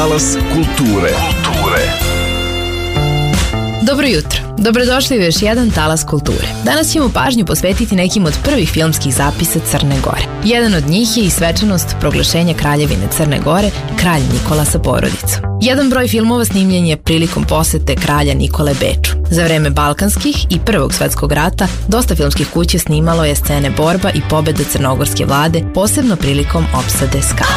talas kulture. Dobro jutro. Dobrodošli u još jedan talas kulture. Danas ćemo pažnju posvetiti nekim od prvih filmskih zapisa Crne Gore. Jedan od njih je i svečanost proglašenja Kraljevine Crne Gore, kralj Nikola sa porodicom. Jedan broj filmova snimljen je prilikom posete kralja Nikole Beču. Za vreme Balkanskih i Prvog svetskog rata dosta filmskih kuća snimalo je scene borba i pobeda crnogorske vlade, posebno prilikom opsade Skale.